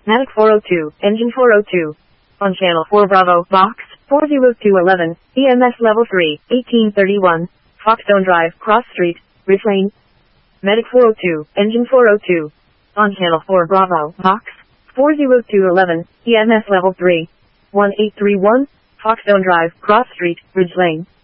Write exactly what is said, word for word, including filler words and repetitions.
Matic four oh two, engine four oh two. On channel four Bravo, box, four oh two eleven, E M S level three, eighteen thirty-one, Foxstone Drive, Cross Street, Ridge Lane. Medic four oh two, engine four oh two. On channel four Bravo, box, four oh two eleven, E M S level three, one eight three one, Foxstone Drive, Cross Street, Ridge Lane.